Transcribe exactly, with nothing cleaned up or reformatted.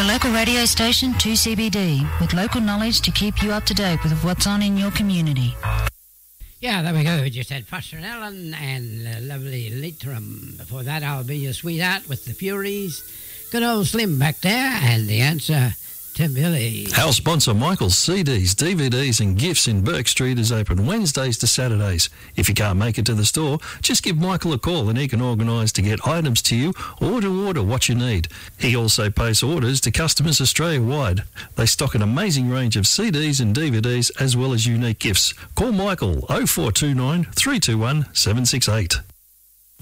Your local radio station, two C B D, with local knowledge to keep you up to date with what's on in your community. Yeah, there we go. We just had Foster and Allen and uh, lovely Leitrim. Before that, I'll Be Your Sweetheart with the Furies. Good old Slim back there, and the answer, Tim Billy. Our sponsor, Michael's C Ds, D V Ds and gifts in Burke Street is open Wednesdays to Saturdays. If you can't make it to the store, just give Michael a call and he can organise to get items to you or to order what you need. He also posts orders to customers Australia-wide. They stock an amazing range of C Ds and D V Ds as well as unique gifts. Call Michael oh four two nine, three two one, seven six eight.